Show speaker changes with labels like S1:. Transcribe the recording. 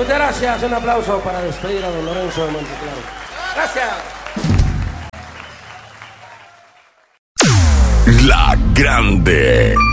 S1: Muchas gracias, un aplauso para despedir a don Lorenzo de Monteclaro. Gracias.
S2: La Grande.